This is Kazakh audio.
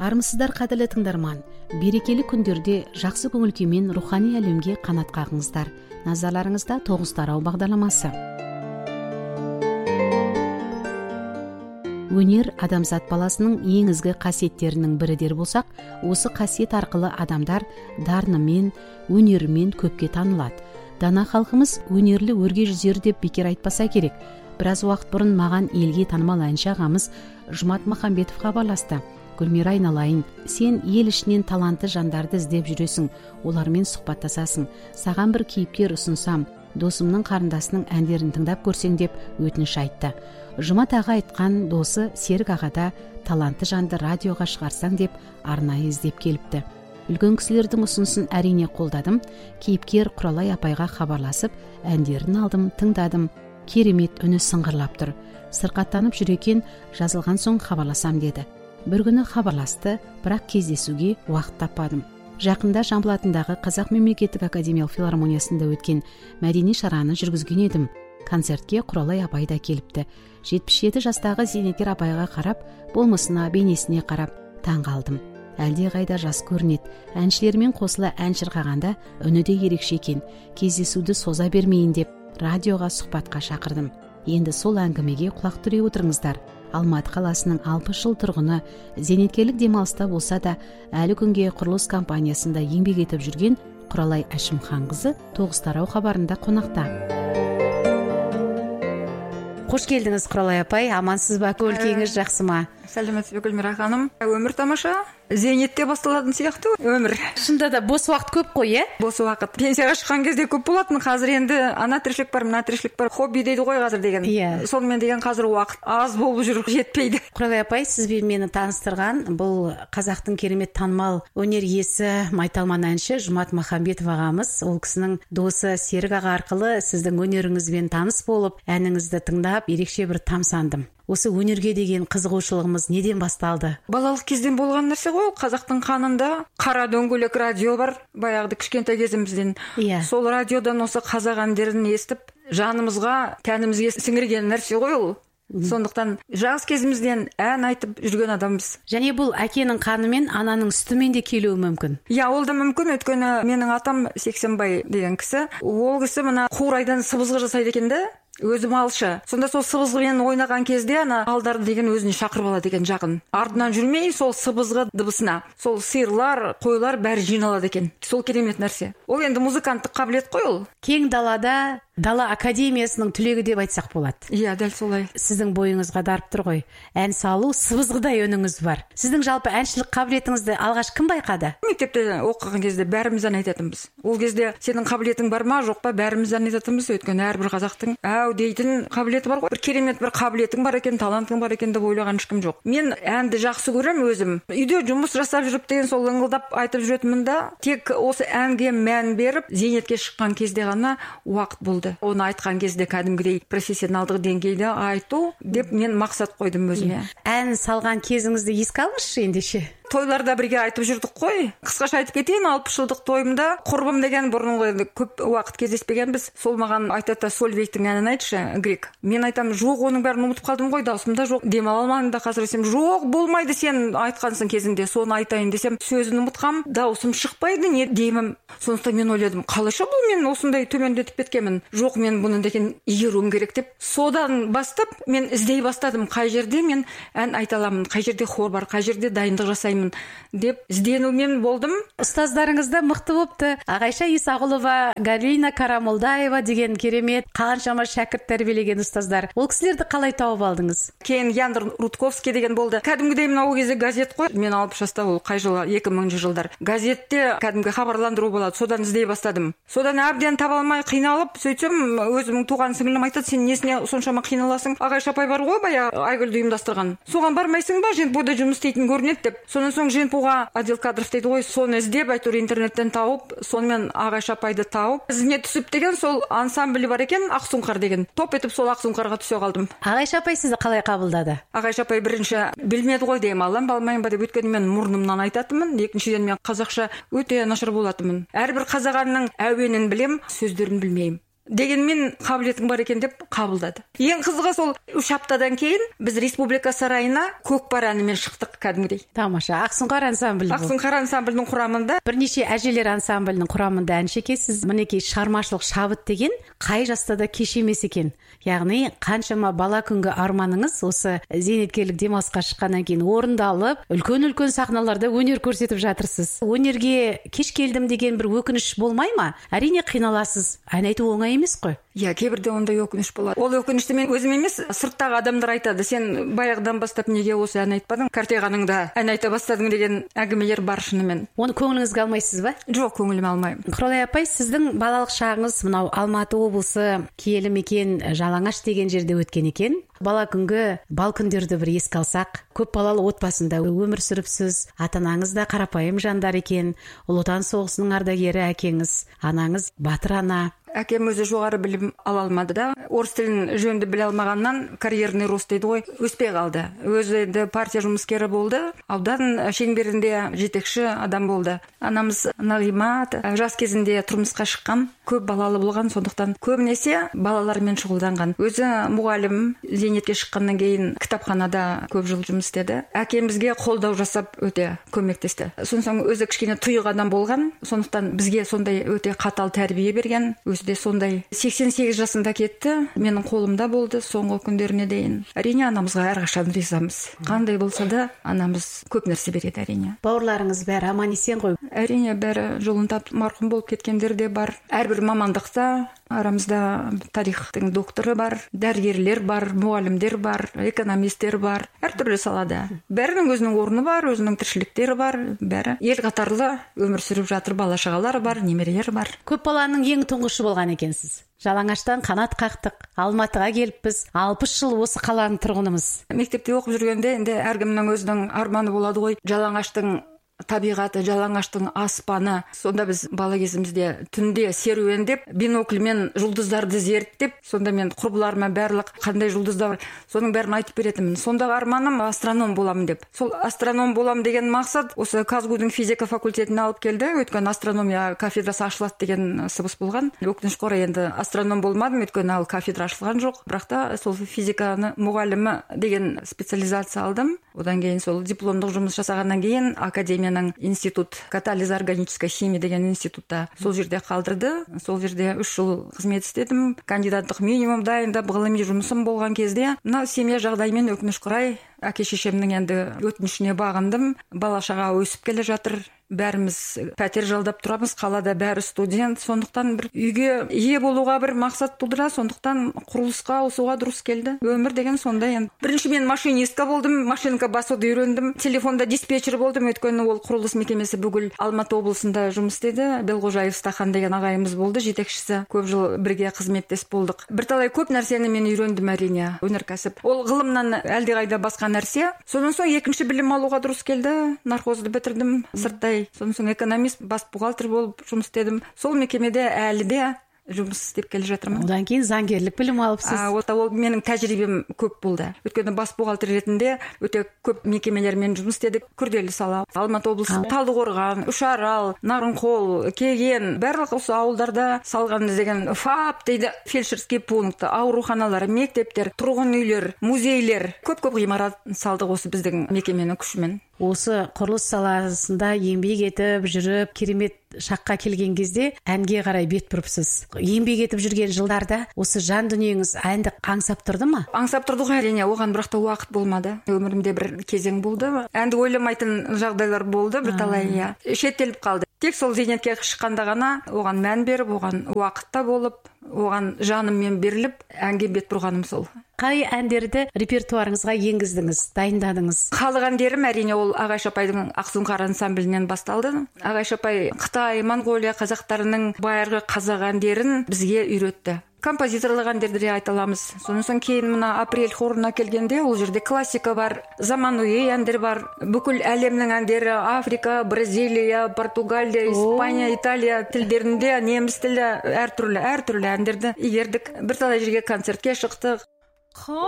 Армысыздар қадірлі тыңдарман. Берекелі күндерде жақсы көңіл күймен рухани әлемге қанат қағыңыздар. Назарларыңызда 9 тарау бағдарламасы. Өнер адамзат баласының ең ізгі қасиеттерінің бірі дер болсақ, осы қасиет арқылы адамдар дарынымен, өнерімен көпке танылады. Дана халқымыз өнерлі өрге жүзер деп бекер айтпаса керек. Біраз уақыт бұрын маған елге танымал әнші ағамыз Жұмат Махамбетов хабарласты. Гүлмира, айналайын, сен ел ішінен талантты жандарды іздеп жүресің, олармен сұхбаттасасың. Саған бір кейіпкер ұсынсам, досымның қарындасының әндерін тыңдап көрсең деп өтініш айтты. Жұмат аға айтқан досы Серік ағада талантты жанды радиоға шығарсаң деп арнайы іздеп келіпті. Үлкен кісілердің ұсынысын әрине қолдадым. Кейіпкер Құралай апайға хабарласып, әндерін алдым, тыңдадым. Керемет үні сыңғырлап тұр. Сырқаттанып жүр екен, жазылған соң хабарласам деді. Бір күні хабарласты, бірақ кездесуге уақыт таппадым. Жақында Жамбыл атындағы Қазақ мемлекеттік академиялық филармониясында өткен мәдени шараны жүргізген едім. Концертке Құралай апай да келіпті. 77 жастағы зейнеткер апайға қарап, болмысына, бейнесіне қарап таңғалдым. Әлде қайда жас көрінеді. Әншілермен қосыла ән шырқағанда үні де ерекше екен. Кездесуді соза бермейін деп радиоға сұхбатқа шақырдым. Енді сол әңгімеге құлақ түре отырыңыздар. Алматы қаласының 60 жыл тұрғыны, зейнеткерлік демалыста болса да, әлі күнге құрылыс компаниясында еңбек етіп жүрген Құралай Әшімханқызы 9 тарау хабарында қонақта. Қош келдіңіз, Құралай апай. Амансыз ба? Көңіл күйіңіз жақсы ма? Сәлеметсіз бе, Гүлмира ханым? Өмір тамаша. Зейнетте басталатын сияқты өмір. Шында да бос уақыт көп қой, Бос уақыт. Пенсияға шыққан кезде көп болатын. Қазір енді ана тіршілік бар, мына тіршілік бар. Хобби дейді ғой қазір деген. Сонымен деген қазір уақыт аз болып жүр, жетпейді. Құралай апай, сізбен мені таныстырған бұл қазақтың керемет танымал өнер иесі, майталман әнші Жұмат Махамбетов ағамыз. Ол кісінің досы Серік аға арқылы сіздің өнеріңізбен таныс болып, әніңізді тыңдап, ерекше бір тамсандым. Осы өнерге деген қызығушылығымыз неден басталды? Балалық кезден болған нәрсе ғой. Қазақтың қанында қара дөңгелек радио бар, баяғыда кішкентай кезімізден. Сол радиодан осы қазақ әндерін естіп, жанымызға, тәнімізге сіңірген нәрсе ғой ол. Сондықтан жас кезімізден ән айтып жүрген адамбыз. Және бұл әкенің қанымен, ананың сүтімен де келуі мүмкін. Ол да мүмкін. Өйткені менің атам Сексенбай деген кісі. Ол кісі мына қурайдан сыбызғы жасайды екен де. Өзі малшы. Сонда сол сыбызғымен ойнаған кезде ана алдарды деген өзіне шақырып алады екен жақын. Артынан жүрмей сол сыбызғы дыбысына. Сол сиырлар, қойлар бәрі жиналады екен. Сол керемет нәрсе. Ол енді музыканттық қабілет қой ол. Кең далада Дала академиясының түлегі деп айтсақ болады. Дәл солай. Сіздің бойыңызға дарып тұр ғой. Ән салу, сыбызғыдай өніңіз бар. Сіздің жалпы әншілік қабілетіңізді алғаш кім байқады? Мектепте оқыған кезде бәріміз ән айтатынбыз. Ол кезде сенің қабілетің бар ма, жоқ па, бәріміз ән айтатынбыз. Өйткені әрбір қазақтың дейтін қабілеті бар ғой. Бір керемет бір қабілетің бар екен, талантың бар екен деп ойлаған ешкім жоқ. Мен әнді жақсы көрем өзім. Үйде жұмыс жасап жүріп деген сол ыңылдап айтып жүретінмін да, тек осы әнге мән беріп, зейнетке шыққан кезде ғана уақыт болды. Оны айтқан кезде кәдімгідей профессионалдық деңгейде айту деп мен мақсат қойдым өзіме. Ән салған кезіңізді еске алыңызшы ендеше. Тойларда бірге айтып жүрдік қой. Қысқаша айтып кетейін, 60 жылдық тойымда құрбым деген бұрынғы көп уақыт кездеспегенбіз. Сол маған айтады, Сольвейктің әнін айтшы, грек. Мен айтам, жоқ, оның бәрін ұмытып қалдым ғой, даусымда жоқ. Демала алмадым да қазір десем, жоқ, болмайды, сен айтқансың кезінде, соны айтайын десем, сөзін ұмытқам, даусым шықпайды, не деймін. Сондықтан мен ойладым, қалайша бұл мен осындай төмендетіп кеткенмін. Жоқ, мен бұны деген игеруім керек деп. Содан бастап мен іздей бастадым, қай жерде мен ән айта аламын, қай жерде хор бар, қай жерде дайындық жасаймын деп ізденумен болдым. Ұстаздарыңызда мықты болыпты. Ағайша Исағұлова, Галина Карамолдаева деген керемет қаншама шәкірт тәрбиелеген ұстаздар. Ол кісілерді қалай тауып алдыңыз? Кейін Яндр Рудковский деген болды. Кәдімгідей мына ол кезде газет қой. Мен 60 жаста, ол қай жылы, 2000 жылдар. Газетте кәдімгі хабарландыру болады. Содан іздей бастадым. Содан әбден таба алмай қиналып, сөйтсем, өзімнің туған сіңілім айтады, сен несіне соншама қиналасың? Ағайша апай бар ғой, бая Айгүлді ұйымдастырған. Соған бармайсың ба? Женпойда жұмыс істейтін көрінеді деп. Сонан соң Женпуға отдел кадров дейді ғой, соны іздеп, әйтеуір интернеттен тауып, сонымен Ағайша апайды тауып, ізіне түсіп деген сол ансамблі бар екен, Ақсұңқар деген. Топ етіп сол Ақсұңқарға түсе қалдым. Ағайша апай сізді қалай қабылдады? Ағайша апай бірінші білмеді ғой деймін, алам ба алмайын ба деп, өйткені мен мұрнымнан айтатынмын, екіншіден мен қазақша өте нашар болатынмын. Әрбір қазақ әнінің әуенін білем, сөздерін білмеймін. дегенмен қабілетің бар екен деп қабылдады. Ең қызығы сол 3 аптадан кейін біз Республика сарайына көкпар әнімен шықтық кәдімгідей. Тамаша. Ақсұңқар ансамблі. Ақсұңқар ансамблінің құрамында бірнеше әжелер ансамблінің құрамында әнші екенсіз. Мінекей шығармашылық шабыт деген қай жаста да кеш емес екен. Яғни қаншама бала күнгі арманыңыз осы зейнеткерлік демалысқа шыққаннан кейін орындалып, үлкен сахналарда өнер көрсетіп жатырсыз. Өнерге кеш келдім деген бір өкініш болмай ма? Әрине қиналасыз. Ән айту оңай емес қой. Иә, кейбірде ондай өкініш болады. Ол өкінішті мен өзім емес, сырттағы адамдар айтады. Сен баяғыдан бастап неге осы ән айтпадың? Картеғаныңда ән айта бастадың деген әңгімелер бар шынымен. Оны көңіліңізге алмайсыз ба? Жоқ, көңіліме алмаймын. Құралай апай, сіздің балалық шағыңыз мынау Алматы облысы киелі мекен Жалаңаш деген жерде өткен екен. Бала күнгі бал күндерді бір еске алсақ, көп балалы отбасында өмір сүріпсіз, ата-анаңыз да қарапайым жандар екен, Ұлы Отан соғысының ардагері әкеңіз, анаңыз батыр ана. Әкем өзі жоғары білім ала алмады да, орыс тілін жөнді біле алмағаннан карьерный рост дейді ғой, өспей қалды. Өзі де партия жұмыскері болды, аудан шеңберінде жетекші адам болды. Анамыз Нағима жас кезінде тұрмысқа шыққан, көп балалы болған, сондықтан көбінесе балалармен шұғылданған. Өзі мұғалім, зейнетке шыққаннан кейін кітапханада көп жыл жұмыс істеді. Әкемізге қолдау жасап өте көмектесті. Сондықтан өзі кішкене тұйық адам болған, сондықтан бізге сондай өте қатал тәрбие берген. Өзі де сондай 88 жасында кетті, менің қолымда болды соңғы күндеріне дейін. Әрине анамызға әрқашан ризамыз. Қандай болса да анамыз көп нәрсе береді әрине. Бауырларыңыз бәрі аман есен ғой? Әрине бәрі жолын тапты, марқұм болып кеткендер де бар. Әрбір мамандықта арамызда тарихтың докторы бар, дәрігерлер бар, мұғалімдер бар, экономистер бар, әртүрлі салада. Бәрінің өзінің орны бар, өзінің тіршіліктері бар, бәрі ел қатарлы өмір сүріп жатыр, бала шағалары бар, немерелер бар. Көп баланың ең тұңғышы болған екенсіз. Жалаңаштан қанат қақтық, Алматыға келіппіз, 60 жыл осы қаланың тұрғынымыз. Мектепте оқып жүргенде енді әркімнің өзінің арманы болады ғой. Жалаңаштың табиғаты, Жалаңаштың аспаны. Сонда біз бала кезімізде түнде серуендеп, бинокльмен жұлдыздарды зерттеп, сонда мен құрбыларыма барлық қандай жұлдыздар бар, соның бәрін айтып беретінмін. Сондағы арманым астроном боламын деп. Сол астроном боламын деген мақсат осы Казгудың физика факультетіне алып келді. Өйткені астрономия кафедрасы ашылады деген сыбыс болған. Өкінішке орай енді астроном болмадым, өйткені ал кафедра ашылған жоқ. Бірақ та сол физиканы мұғалімі деген специализация алдым. Одан кейін сол дипломдық жұмыс жасағаннан кейін академияның институт катализ органической химии деген институтта сол жерде қалдырды. Сол жерде 3 жыл қызмет істедім. Кандидаттық минимум дайындап ғылыми жұмысым болған кезде мына семья жағдаймен өкінішке орай әке-шешемнің енді өтінішіне бағындым. Бала шаға өсіп келе жатыр. Бәріміз пәтер жалдап тұрамыз, қалада бәрі студент, сондықтан бір үйге ие болуға бір мақсат тудыра, сондықтан құрылысқа ауысуға дұрыс келді. Өмір деген сондай енді. Бірінші мен машинистка болдым, машинка басуды үйрендім, телефонда диспетчер болдым, өйткені ол құрылыс мекемесі бүкіл Алматы облысында жұмыс істеді. Белғожаев Стахан деген ағайымыз болды, жетекшісі. Көп жыл бірге қызметтес болдық. Бірталай көп нәрсені мен үйрендім әрине, өнеркәсіп. Ол ғылымнан әлдеқайда басқа нәрсе. Содан соң екінші білім алуға дұрыс келді. Нархозды бітірдім, сырттай. Содан соң экономист, бас бухгалтер болып жұмыс істедім. Сол мекемеде әлі де жұмыс істеп келе жатырмын. Одан кейін заңгерлік білім алыпсыз. Ол менің тәжірибем көп болды. Өйткені бас бухгалтер ретінде өте көп мекемелермен жұмыс істедік. Күрделі сала. Алматы облысы, Талдықорған, Үшарал, Нарынқол, Кеген, барлық осы ауылдарда салған деген ФАП дейді, фельдшерский пункт, ауруханалар, мектептер, тұрғын үйлер, музейлер, көп ғимарат салдық осы біздің мекеменің күшімен. Осы құрылыс саласында еңбек етіп жүріп, керемет шаққа келген кезде әнге қарай бет бұрыпсыз. Еңбек етіп жүрген жылдарда осы жан дүниеңіз әнді аңсап тұрды ма? Аңсап тұрды ғой әрине, оған бірақ та уақыт болмады. Өмірімде бір кезең болды. Әнді ойламайтын жағдайлар болды, бірталай шеттеліп қалды. Тек сол зейнетке шыққанда ғана оған мән беріп, оған уақытта болып, оған жаныммен беріліп, әнге бет бұрғаным сол. Қай әндерді репертуарыңызға енгіздіңіз, дайындадыңыз? Халық әндерім әрине ол Ағайшы апайдың Ақсұңқар ансамблінен басталды. Ағайшы апай Қытай, Монғолия қазақтарының байырғы қазақ әндерін бізге үйретті. Композиторлық әндерді де айта аламыз. Содан соң кейін мына апрель хорына келгенде ол жерде классика бар, заманауи әндер бар. Бүкіл әлемнің әндері Африка, Бразилия, Португалия, Испания, Италия тілдерінде, неміс тілі әртүрлі әндерді игердік. Бірталай жерге концертке шықтық.